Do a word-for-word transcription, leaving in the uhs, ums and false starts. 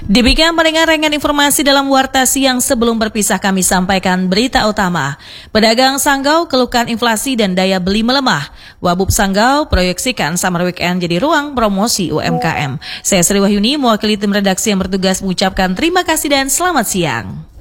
Demikian pendengar-rengan informasi dalam Warta Siang. Sebelum berpisah kami sampaikan berita utama. Pedagang Sanggau keluhkan inflasi dan daya beli melemah. Wabub Sanggau proyeksikan summer weekend jadi ruang promosi U M K M. Saya Sri Wahyuni mewakili tim redaksi yang bertugas mengucapkan terima kasih dan selamat siang.